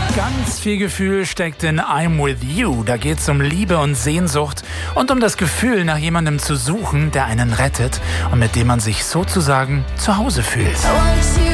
Ganz viel Gefühl steckt in I'm With You. Da geht es um Liebe und Sehnsucht und um das Gefühl, nach jemandem zu suchen, der einen rettet und mit dem man sich sozusagen zu Hause fühlt.